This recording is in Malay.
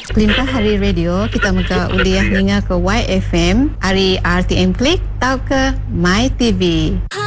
Limpa hari radio kita muka uliah ninga ke YFM, hari RTM Klik tau ke My TV.